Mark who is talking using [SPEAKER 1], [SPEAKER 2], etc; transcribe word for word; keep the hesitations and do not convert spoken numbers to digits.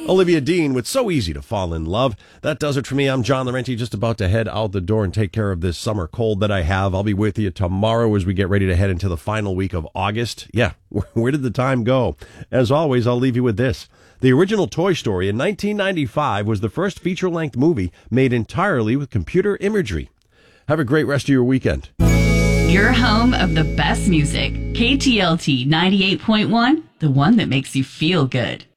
[SPEAKER 1] Olivia Dean with So Easy to Fall in Love. That does it for me. I'm John Laurenti, just about to head out the door and take care of this summer cold that I have. I'll be with you tomorrow as we get ready to head into the final week of August. Yeah, where did the time go? As always, I'll leave you with this. The original Toy Story in nineteen ninety-five was the first feature-length movie made entirely with computer imagery. Have a great rest of your weekend.
[SPEAKER 2] Your home of the best music. K T L T ninety-eight point one, the one that makes you feel good.